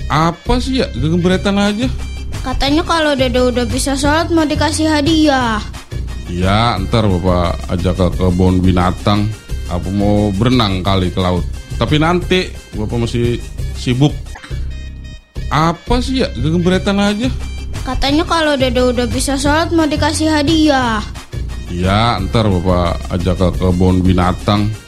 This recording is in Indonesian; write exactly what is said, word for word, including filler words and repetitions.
Apa sih ya, gegebretan aja. Katanya kalau Dede udah bisa sholat mau dikasih hadiah. Ya, ntar Bapak ajak ke kebun binatang. Apa mau berenang kali ke laut. Tapi nanti Bapak masih sibuk. Apa sih ya, gegebretan aja. Katanya kalau Dede udah bisa sholat mau dikasih hadiah. Ya, ntar Bapak ajak ke kebun binatang.